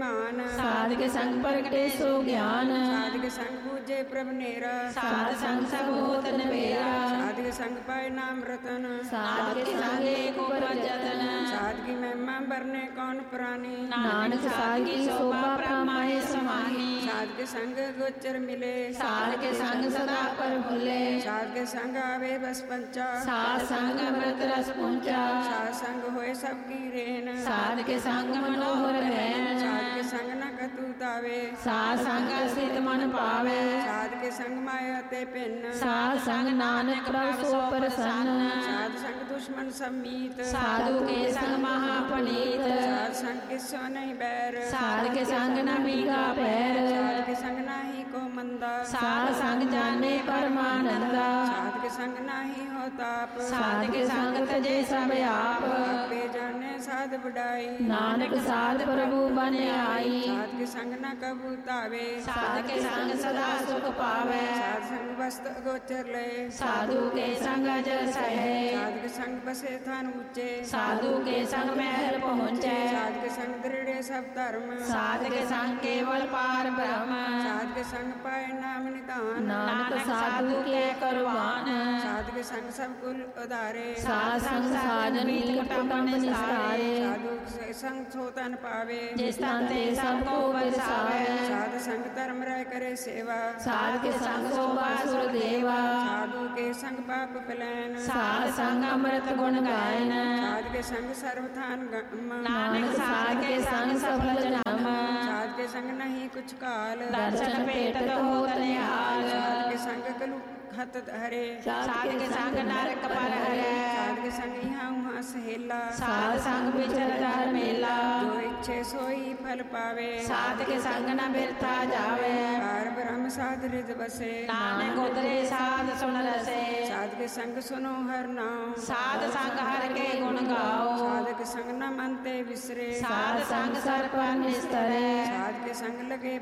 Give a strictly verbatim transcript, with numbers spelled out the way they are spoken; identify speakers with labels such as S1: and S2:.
S1: मान,
S2: साध के संग प्रगटे सो ज्ञान,
S1: साध के संग पूजे प्रभ नेरा,
S2: साध संग सब होत नबेरा,
S1: साध के संग पाए नाम रतन,
S2: साध के संग एक ऊपर जतन,
S1: साध की महिमा बरने कौन प्राणी,
S2: नानक साध की शोभा प्रमाए समानी,
S1: साध के संग गोचर मिले,
S2: साध के संग सदा पर भूले,
S1: साध के संग आवे बस पंचा,
S2: साध संग अमृत रस पहुँचा,
S1: साध संग होए सबकी रेन,
S2: साध के संग मनोहर रहन,
S1: साध के संग न कतू तावे,
S2: साध संग सिद्ध मन पावे,
S1: साध के संग माया ते पिन,
S2: साध संग नानक प्रभु सो प्रसन्न,
S1: साध संग दुश्मन सम्मीत,
S2: साधु के संग महापनीत,
S1: साध संग किसो नहीं बैर,
S2: साध के संग न मीगा पैर,
S1: साध के संग नाही को मंदा,
S2: साध संग जाने परमानंदा,
S1: साध के संग नाही हो ताप,
S2: साध के संग तजे सब आप,
S1: पे जाने साध बुढ़ाई,
S2: नानक साध प्रभु बन आई,
S1: साध के संग न कबू तावे,
S2: साध के संग सदा सुख पावे,
S1: साध संग वस्त गोचर ले,
S2: साधु के संग जल सहे,
S1: साध के संग बसे थान ऊंचे,
S2: साधु के संग महल पहुँचे,
S1: साध के संग दृढ़े सब धर्म,
S2: साध के संग केवल पार ब्रह्म,
S1: साध के संग पाए नाम निदान,
S2: नानक साधु के करवान,
S1: साध के संग सब कुल उदारे,
S2: साध संग साधन कुटुंब निस्तारे,
S1: साधु के संग छोतन पावे,
S2: जिस तन ते सबको बरसावे,
S1: साध संग धर्म रह करे सेवा,
S2: साध के संग शोभा सुर देवा,
S1: साधु के संग पाप पलैन,
S2: साध संग अमृत गुण गायन,
S1: साध के संग सर्वथान गम,
S2: नानक साध के संग सफल जन्म,
S1: साध के संग नहीं कुछ काल,
S2: दर्शन पेटत होत निहाल,
S1: साध के संग कलु खत हरे,
S2: साध के संग नरक पर हरे,
S1: साध के संग यहाँ वहाँ सहेला,
S2: साध संग विचर धर मेला,
S1: जो इच्छे सोई फल पावे,
S2: साध के संग न बिरथा जावे,
S1: पार ब्रह्म साध हृद बसे,
S2: नानक उतरे साध सुन रसे,
S1: साध के संग सुनो हर नाम,
S2: साध संग हर के गुण गाओ,
S1: साध के संग न मनते विसरे,
S2: साध संग सर पर निस्तरे,
S1: साध के संग लगे